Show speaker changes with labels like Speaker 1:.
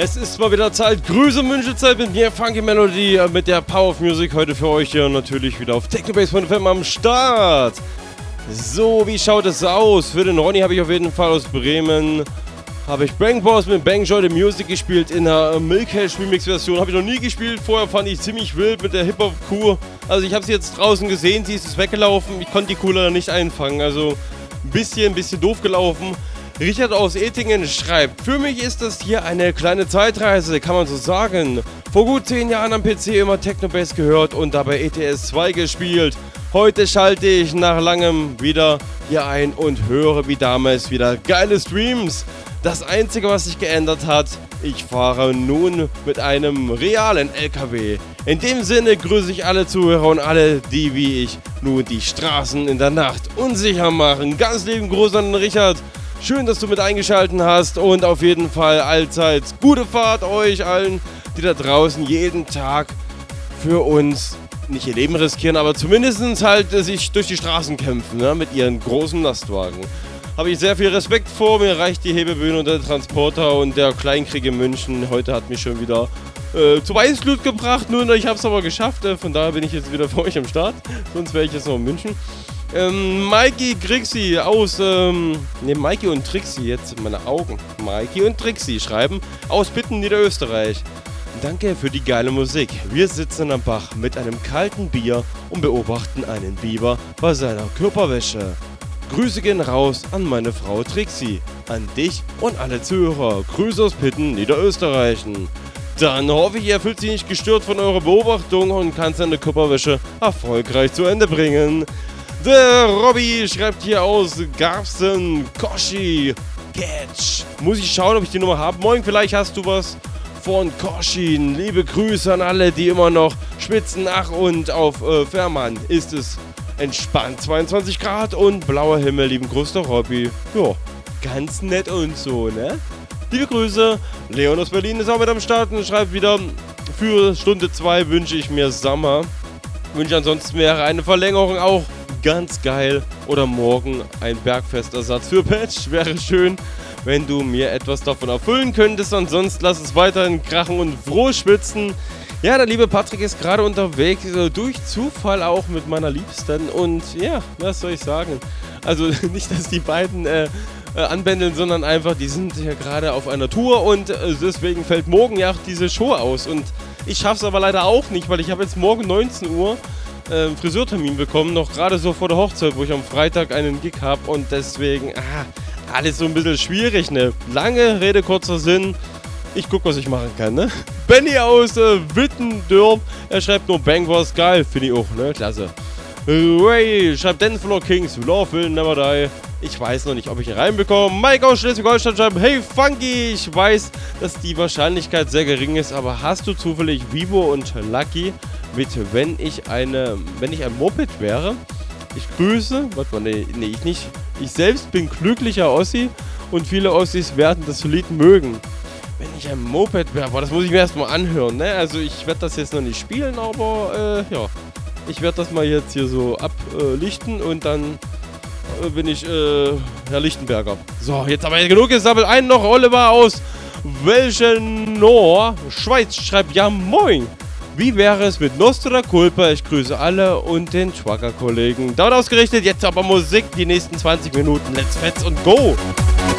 Speaker 1: Es ist mal wieder Zeit, Grüße und Wünschezeit mit mir, Funky Melody, mit der Power of Music heute für euch hier natürlich wieder auf Technobase.fm am Start. So, wie schaut es aus? Für den Ronny habe ich auf jeden Fall aus Bremen, habe ich Bang Boss mit Bang Joy the Music gespielt in der Milkhash Remix Version. Habe ich noch nie gespielt, vorher fand ich ziemlich wild mit der Hip-Hop-Kuh. Also ich habe sie jetzt draußen gesehen, sie ist weggelaufen, ich konnte die Kuh leider nicht einfangen, also ein bisschen doof gelaufen. Richard aus Ettingen schreibt, für mich ist das hier eine kleine Zeitreise, kann man so sagen. Vor gut 10 Jahren am PC immer Technobase gehört und dabei ETS 2 gespielt. Heute schalte ich nach langem wieder hier ein und höre wie damals wieder geile Streams. Das Einzige, was sich geändert hat, ich fahre nun mit einem realen LKW. In dem Sinne grüße ich alle Zuhörer und alle, die wie ich nun die Straßen in der Nacht unsicher machen. Ganz lieben Gruß an den Richard. Schön, dass du mit eingeschaltet hast und auf jeden Fall allzeit gute Fahrt euch allen, die da draußen jeden Tag für uns nicht ihr Leben riskieren, aber zumindest halt sich durch die Straßen kämpfen, ne, mit ihren großen Lastwagen. Habe ich sehr viel Respekt vor, mir reicht die Hebebühne und der Transporter und der Kleinkrieg in München. Heute hat mich schon wieder zu Weißglut gebracht, nun ich habe es aber geschafft, von daher bin ich jetzt wieder für euch am Start, sonst wäre ich jetzt noch in München. Mikey Trixie aus, Mikey und Trixie, jetzt meine Augen. Mikey und Trixie schreiben aus Bitten, Niederösterreich. Danke für die geile Musik. Wir sitzen am Bach mit einem kalten Bier und beobachten einen Biber bei seiner Körperwäsche. Grüße gehen raus an meine Frau Trixie, an dich und alle Zuhörer. Grüße aus Bitten, Niederösterreichen. Dann hoffe ich, ihr fühlt sich nicht gestört von eurer Beobachtung und kann seine Körperwäsche erfolgreich zu Ende bringen. Der Robby schreibt hier aus Garsten, Koshi, Catch. Muss ich schauen, ob ich die Nummer habe. Moin, vielleicht hast du was von Koshi. Liebe Grüße an alle, die immer noch schwitzen. Ach, und auf Fährmann ist es entspannt. 22 Grad und blauer Himmel. Lieben Gruß, der Robby. Ja, ganz nett und so, ne? Liebe Grüße. Leon aus Berlin ist auch mit am Start und schreibt wieder, für Stunde 2 wünsche ich mir Sommer. Wünsche ansonsten wäre eine Verlängerung auch ganz geil oder morgen ein Bergfestersatz für Patch. Wäre schön, wenn du mir etwas davon erfüllen könntest. Ansonsten lass es weiterhin krachen und froh schwitzen. Ja, der liebe Patrick ist gerade unterwegs, durch Zufall auch mit meiner Liebsten. Und ja, was soll ich sagen? Also nicht, dass die beiden anbändeln, sondern einfach, die sind ja gerade auf einer Tour und deswegen fällt morgen ja auch diese Show aus. Und ich schaff's aber leider auch nicht, weil ich habe jetzt morgen 19 Uhr Friseurtermin bekommen, noch gerade so vor der Hochzeit, wo ich am Freitag einen Gig habe und deswegen, alles so ein bisschen schwierig, ne? Lange Rede, kurzer Sinn. Ich guck, was ich machen kann, ne? Benny aus Wittendorf, er schreibt nur Bang was geil, finde ich auch, ne? Klasse. Ray schreibt Dancefloor Kings, Love will never die. Ich weiß noch nicht, ob ich ihn reinbekomme. Mike aus Schleswig-Holstein schreibt, hey Funky, ich weiß, dass die Wahrscheinlichkeit sehr gering ist, aber hast du zufällig Vivo und Lucky mit, wenn ich ein Moped wäre? Ich grüße, warte mal, nee, ich nicht. Ich selbst bin glücklicher Ossi und viele Ossis werden das Lied mögen. Wenn ich ein Moped wäre, boah, das muss ich mir erstmal anhören, ne? Also ich werde das jetzt noch nicht spielen, aber ja. Ich werde das mal jetzt hier so ablichten und dann bin ich Herr Lichtenberger. So, jetzt aber genug gesammelt. Einen noch, Oliver aus Welchenor, Schweiz, schreibt, ja moin. Wie wäre es mit Nostra Culpa? Ich grüße alle und den Schwacker-Kollegen. Dort ausgerichtet, jetzt aber Musik, die nächsten 20 Minuten. Let's fetz und go!